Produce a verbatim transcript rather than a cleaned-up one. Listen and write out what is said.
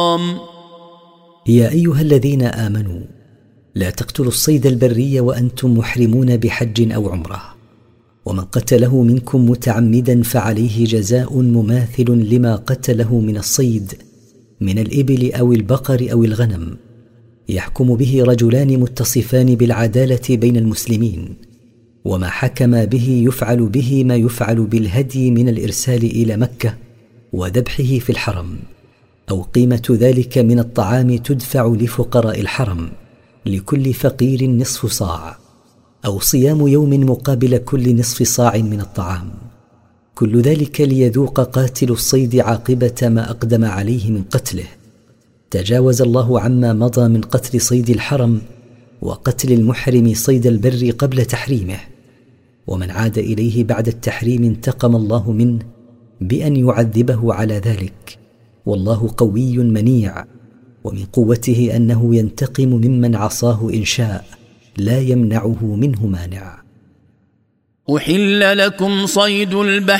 يا أيها الذين آمنوا لا تقتلوا الصيد البري وأنتم محرمون بحج أو عمرة، ومن قتله منكم متعمدا فعليه جزاء مماثل لما قتله من الصيد من الإبل أو البقر أو الغنم، يحكم به رجلان متصفان بالعدالة بين المسلمين، وما حكم به يفعل به ما يفعل بالهدي من الإرسال إلى مكة وذبحه في الحرم، أو قيمة ذلك من الطعام تدفع لفقراء الحرم لكل فقير نصف صاع، أو صيام يوم مقابل كل نصف صاع من الطعام، كل ذلك ليذوق قاتل الصيد عاقبة ما أقدم عليه من قتله. تجاوز الله عما مضى من قتل صيد الحرم وقتل المحرم صيد البر قبل تحريمه، ومن عاد إليه بعد التحريم انتقم الله منه بأن يعذبه على ذلك، والله قوي منيع، ومن قوته أنه ينتقم ممن عصاه إن شاء، لا يمنعه منه مانع. أحل لكم صيد البحر